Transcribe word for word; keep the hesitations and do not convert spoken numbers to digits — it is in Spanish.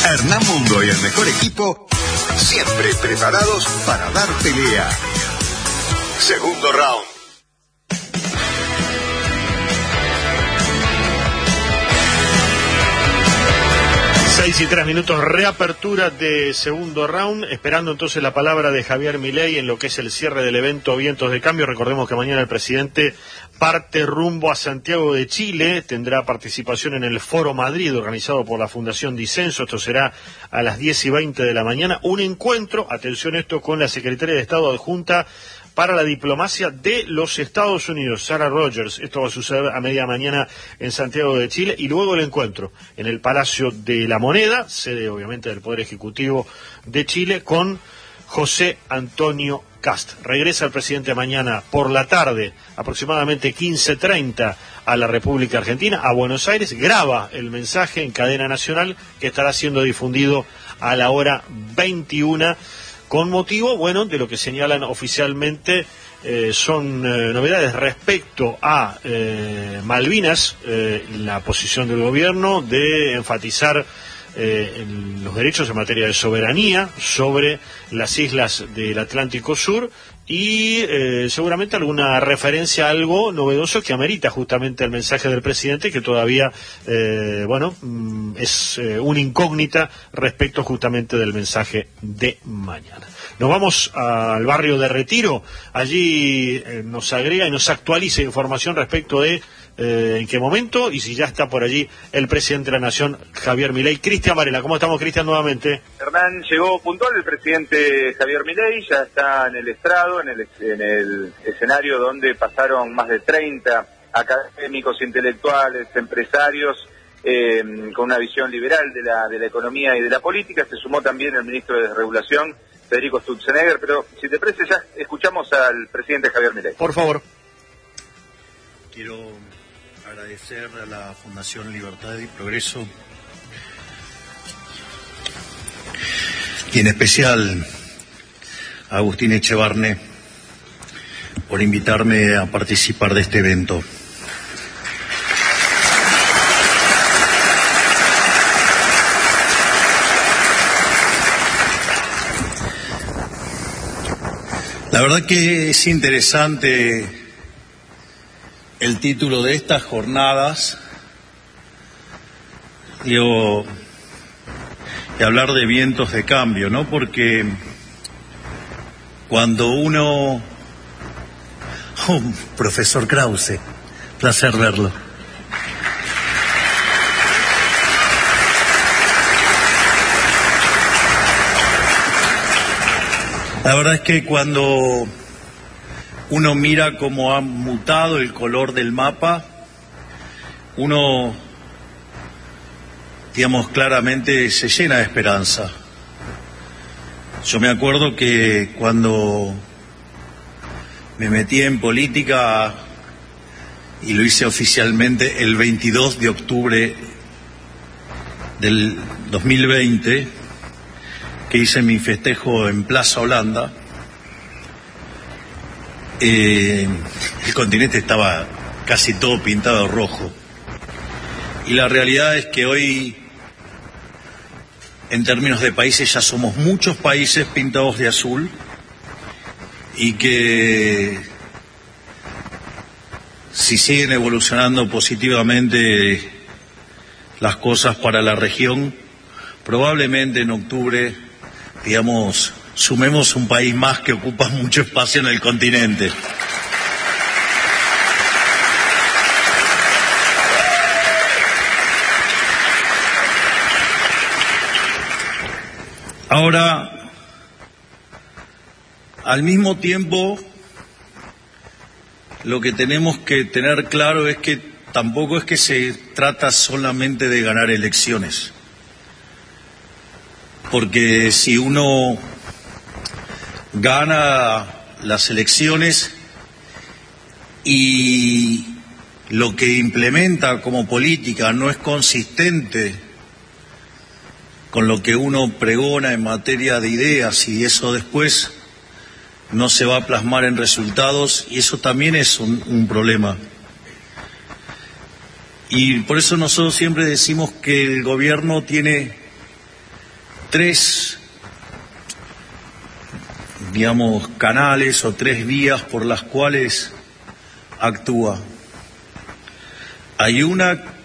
Hernán Mundo y el mejor equipo, siempre preparados para dar pelea. Segundo round. Seis y tres minutos, reapertura de segundo round, esperando entonces la palabra de Javier Milei en lo que es el cierre del evento Vientos de Cambio. Recordemos que mañana el presidente parte rumbo a Santiago de Chile, tendrá participación en el Foro Madrid organizado por la Fundación Disenso. Esto será a las diez y veinte de la mañana, un encuentro, atención esto, con la secretaria de Estado adjunta para la diplomacia de los Estados Unidos, Sarah Rogers. Esto va a suceder a media mañana en Santiago de Chile, y luego el encuentro en el Palacio de la Moneda, sede obviamente del Poder Ejecutivo de Chile, con José Antonio Kast. Regresa el presidente mañana por la tarde, aproximadamente quince treinta, a la República Argentina, a Buenos Aires, graba el mensaje en cadena nacional que estará siendo difundido a la hora veintiuna. Con motivo, bueno, de lo que señalan oficialmente, eh, son eh, novedades respecto a eh, Malvinas, eh, la posición del gobierno de enfatizar eh, en los derechos en materia de soberanía sobre las islas del Atlántico Sur, y eh, seguramente alguna referencia a algo novedoso que amerita justamente el mensaje del presidente, que todavía, eh, bueno, es eh, una incógnita respecto justamente del mensaje de mañana. Nos vamos al barrio de Retiro, allí eh, nos agrega y nos actualiza información respecto de eh, en qué momento y si ya está por allí el presidente de la Nación, Javier Milei. Cristian Varela, ¿cómo estamos, Cristian, nuevamente? Hernán, llegó puntual el presidente Javier Milei, ya está en el estrado, en el, en el escenario donde pasaron más de treinta académicos, intelectuales, empresarios, eh, con una visión liberal de la, de la economía y de la política. Se sumó también el ministro de Desregulación, Federico Sturzenegger, pero si te parece ya escuchamos al presidente Javier Milei. Por favor. Quiero agradecer a la Fundación Libertad y Progreso, y en especial a Agustín Echevarne por invitarme a participar de este evento. La verdad que es interesante el título de estas jornadas, digo, y hablar de vientos de cambio, ¿no? Porque cuando uno... Oh, profesor Krause, placer verlo. La verdad es que cuando uno mira cómo ha mutado el color del mapa, uno, digamos, claramente se llena de esperanza. Yo me acuerdo que cuando me metí en política, y lo hice oficialmente el veintidós de octubre del dos mil veinte, que hice mi festejo en Plaza Holanda, eh, el continente estaba casi todo pintado rojo. Y la realidad es que hoy, en términos de países, ya somos muchos países pintados de azul, y que si siguen evolucionando positivamente las cosas para la región, probablemente en octubre, digamos, sumemos un país más que ocupa mucho espacio en el continente. Ahora, al mismo tiempo, lo que tenemos que tener claro es que tampoco es que se trata solamente de ganar elecciones. Porque si uno gana las elecciones y lo que implementa como política no es consistente con lo que uno pregona en materia de ideas, y eso después no se va a plasmar en resultados, y eso también es un, un problema. Y por eso nosotros siempre decimos que el gobierno tiene tres, digamos, canales o tres vías por las cuales actúa. Hay una